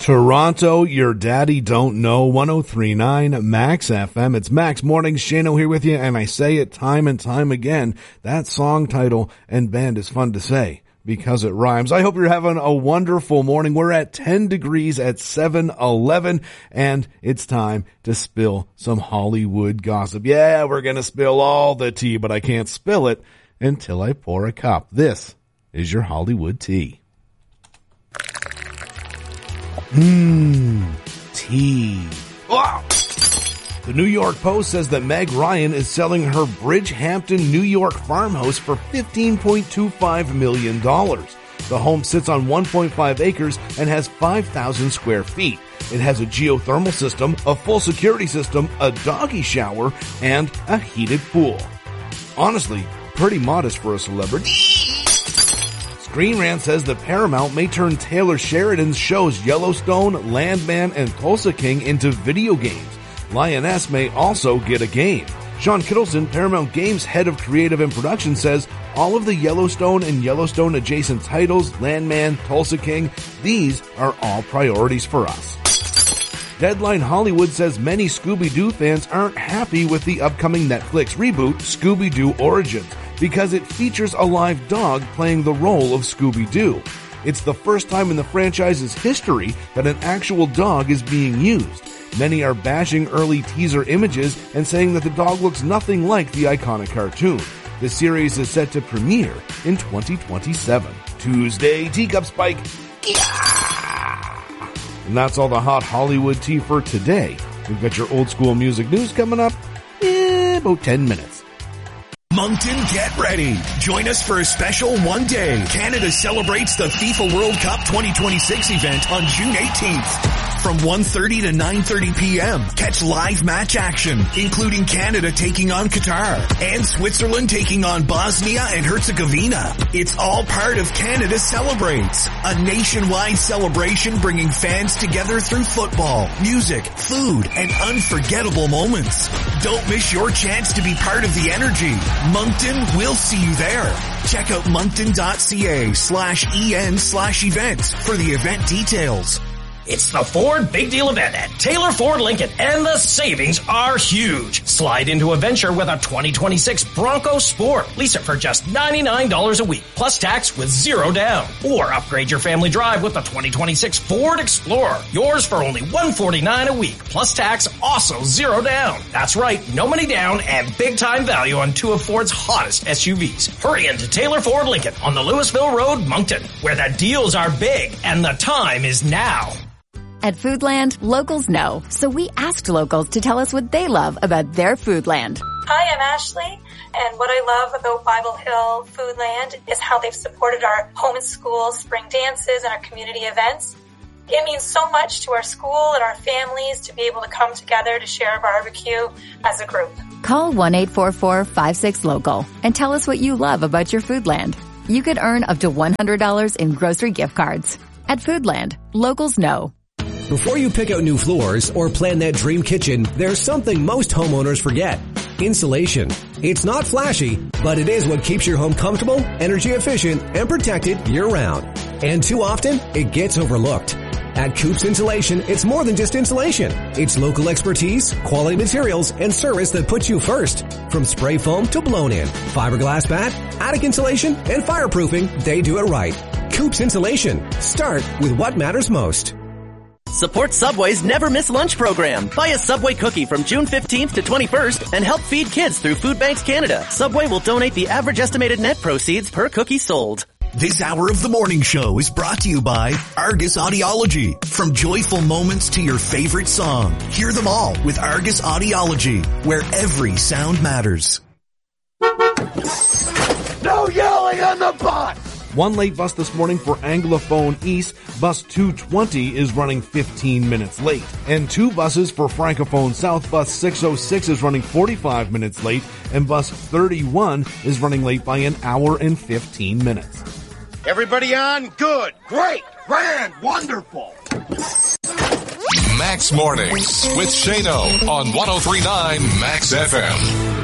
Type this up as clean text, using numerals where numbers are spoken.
Toronto, your daddy don't know. 103.9 Max FM. It's Max Mornings. Shano here with you, and I say it time and time again. That song title and band is fun to say because it rhymes. I hope you're having a wonderful morning. We're at 10 degrees at 7:11, and it's time to spill some Hollywood gossip. Yeah, we're going to spill all the tea, but I can't spill it until I pour a cup. This is your Hollywood tea. Tea. Wow. The New York Post says that Meg Ryan is selling her Bridgehampton, New York farmhouse for $15.25 million. The home sits on 1.5 acres and has 5,000 square feet. It has a geothermal system, a full security system, a doggy shower, and a heated pool. Honestly, pretty modest for a celebrity. Screen Rant says that Paramount may turn Taylor Sheridan's shows Yellowstone, Landman, and Tulsa King into video games. Lioness may also get a game. Sean Kittleson, Paramount Games head of creative and production, says all of the Yellowstone and Yellowstone adjacent titles, Landman, Tulsa King, these are all priorities for us. Deadline Hollywood says many Scooby-Doo fans aren't happy with the upcoming Netflix reboot, Scooby-Doo Origins, because it features a live dog playing the role of Scooby-Doo. It's the first time in the franchise's history that an actual dog is being used. Many are bashing early teaser images and saying that the dog looks nothing like the iconic cartoon. The series is set to premiere in 2027. Tuesday, Teacup Spike. Yeah! And that's all the hot Hollywood tea for today. We've got your old school music news coming up in about 10 minutes. Moncton, get ready. Join us for a special one-day Canada Celebrates the FIFA World Cup 2026 event on June 18th. From 1:30 to 9:30 p.m., catch live match action, including Canada taking on Qatar and Switzerland taking on Bosnia and Herzegovina. It's all part of Canada Celebrates, a nationwide celebration bringing fans together through football, music, food, and unforgettable moments. Don't miss your chance to be part of the energy. Moncton, we'll see you there. Check out moncton.ca/en/events for the event details. It's the Ford Big Deal event at Taylor Ford Lincoln, and the savings are huge. Slide into a venture with a 2026 Bronco Sport. Lease it for just $99 a week, plus tax with zero down. Or upgrade your family drive with the 2026 Ford Explorer. Yours for only $149 a week, plus tax, also zero down. That's right, no money down and big-time value on two of Ford's hottest SUVs. Hurry into Taylor Ford Lincoln on the Louisville Road, Moncton, where the deals are big and the time is now. At Foodland, locals know, so we asked locals to tell us what they love about their Foodland. Hi, I'm Ashley, and what I love about Bible Hill Foodland is how they've supported our home and school spring dances and our community events. It means so much to our school and our families to be able to come together to share a barbecue as a group. Call 1-844-56-LOCAL and tell us what you love about your Foodland. You could earn up to $100 in grocery gift cards. At Foodland, locals know. Before you pick out new floors or plan that dream kitchen, there's something most homeowners forget. Insulation. It's not flashy, but it is what keeps your home comfortable, energy efficient, and protected year-round. And too often, it gets overlooked. At Coops Insulation, it's more than just insulation. It's local expertise, quality materials, and service that puts you first. From spray foam to blown-in, fiberglass bat, attic insulation, and fireproofing, they do it right. Coops Insulation. Start with what matters most. Support Subway's Never Miss Lunch program. Buy a Subway cookie from June 15th to 21st and help feed kids through Food Banks Canada. Subway will donate the average estimated net proceeds per cookie sold. This hour of the morning show is brought to you by Argus Audiology. From joyful moments to your favorite song, hear them all with Argus Audiology, where every sound matters. No yelling on the bus! One late bus this morning for Anglophone East. Bus 220 is running 15 minutes late. And two buses for Francophone South. Bus 606 is running 45 minutes late. And bus 31 is running late by an hour and 15 minutes. Everybody on? Good. Great. Grand. Wonderful. Max Mornings with Shano on 103.9 Max FM.